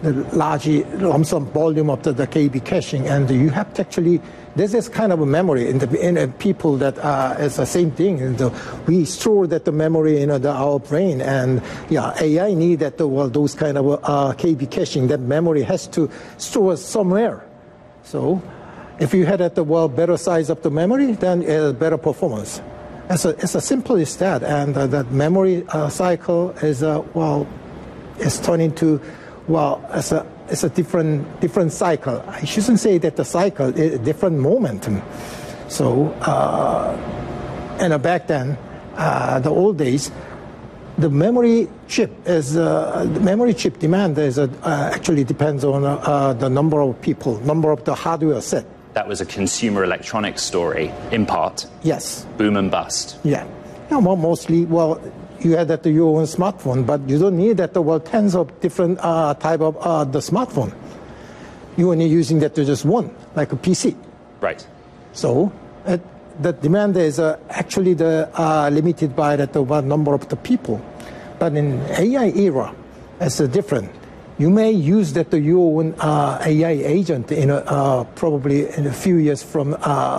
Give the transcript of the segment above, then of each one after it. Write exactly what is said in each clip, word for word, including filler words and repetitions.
the large lump sum volume of the, the K B caching, and you have to actually, there's this kind of a memory in the in, in people that uh, it's the same thing. And the, we store that the memory in uh, the, our brain, and yeah, A I need that the, well, those kind of uh, K B caching. That memory has to store somewhere. So, if you had at the well better size of the memory, then uh, better performance. It's a, it's as simple as that, and uh, that memory uh, cycle is uh, well, is turning to well, it's a it's a different different cycle. I shouldn't say that the cycle is a different momentum. So, uh, and uh, back then, uh, the old days, the memory chip is uh, the memory chip demand is uh, actually depends on uh, uh, the number of people, number of the hardware set. That was a consumer electronics story, in part. Yes. Boom and bust. Yeah. Yeah, well, mostly, well, you had that your own smartphone, but you don't need that well tens of different uh, type of uh, the smartphone. You only using that to just one, like a P C. Right. So it, the demand is uh, actually the uh, limited by that the one number of the people. But in A I era, it's uh, different. You may use that your own uh, A I agent in a, uh, probably in a few years from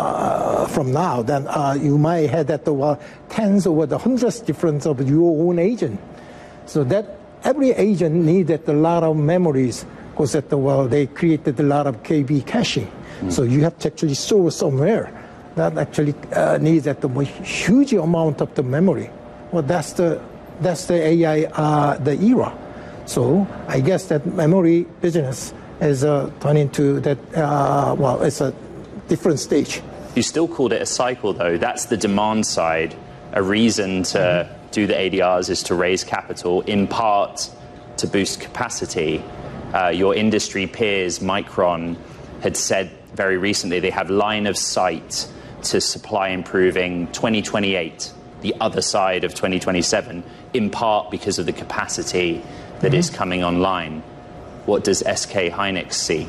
uh, from now. Then uh, you might have that uh, tens or the hundreds difference of your own agent. So that every agent needed a lot of memories because that well they created a lot of K B caching. Mm. So you have to actually store somewhere. That actually uh, needs that a huge amount of the memory. Well, that's the that's the A I uh, the era. So I guess that memory business is uh, turning to that, uh, well, it's a different stage. You still called it a cycle, though. That's the demand side. A reason to mm-hmm. do the A D Rs is to raise capital, in part to boost capacity. Uh, your industry peers, Micron, had said very recently they have line of sight to supply improving twenty twenty-eight, the other side of twenty twenty-seven, in part because of the capacity that mm-hmm. is coming online. What does S K Hynix see?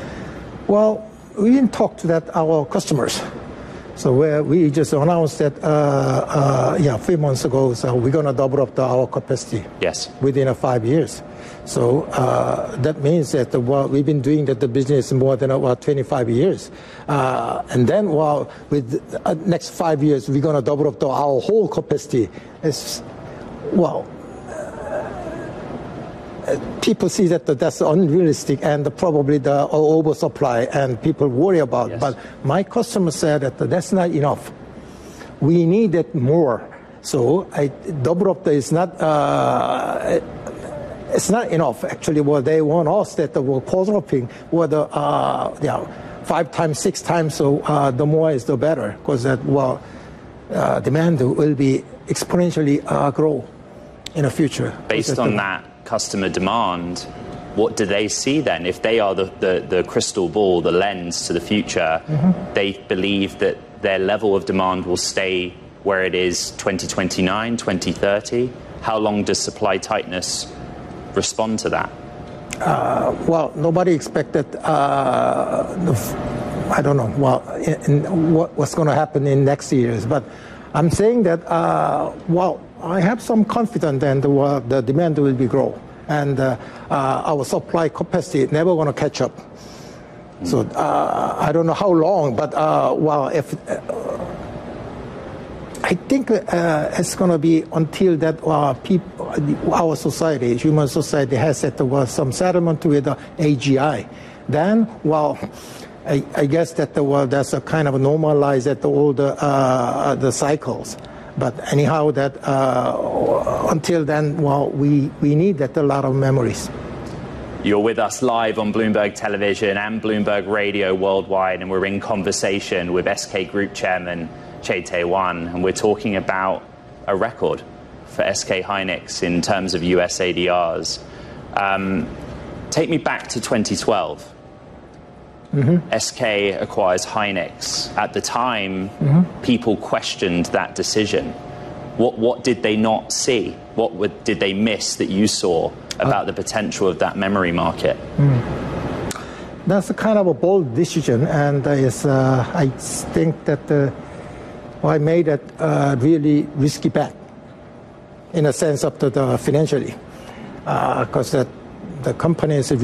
Well, we didn't talk to that our customers. So where we just announced that, uh, uh, yeah, three months ago, so we're going to double up the, our capacity. Yes. Within a five years. So uh, that means that the, well, we've been doing that the business more than about twenty-five years. Uh, and then, well, with the uh, next five years, we're going to double up the, our whole capacity. It's, well, people see that that's unrealistic and probably the oversupply and people worry about. Yes. But my customer said that that's not enough. We needed more. So I double up is not uh, it's not enough actually. What they want us that we're quadrupling, whether uh, yeah, five times, six times. So uh, the more is the better because that well uh, demand will be exponentially uh, grow in the future. Based on that customer demand, what do they see then? If they are the, the, the crystal ball, the lens to the future, mm-hmm. they believe that their level of demand will stay where it is twenty twenty-nine, twenty thirty. How long does supply tightness respond to that? Uh, well, nobody expected, uh, I don't know, well, in, in what, what's going to happen in next years. But I'm saying that, uh, well, I have some confidence that the, uh, the demand will be grow, and uh, uh, our supply capacity never going to catch up. Mm. So uh, I don't know how long, but uh, well, if uh, I think uh, it's going to be until that uh, people, our society, human society, has that uh, some settlement with the A G I. Then, well, I, I guess that the, well, that's a kind of normalize that all the uh, the cycles. But anyhow, that uh, until then, well, we, we need that a lot of memories. You're with us live on Bloomberg Television and Bloomberg Radio worldwide, and we're in conversation with S K Group Chairman Chae Tae-hwan, and we're talking about a record for S K Hynix in terms of U S A D Rs. Um, take me back to twenty twelve. Mm-hmm. S K acquires Hynix. At the time, mm-hmm. people questioned that decision. What what did they not see? What would, did they miss that you saw about uh, the potential of that memory market? Mm. That's a kind of a bold decision, and uh, is, uh, I think that uh, well, I made a uh, really risky bet in a sense of the, the financially, because uh, that the company is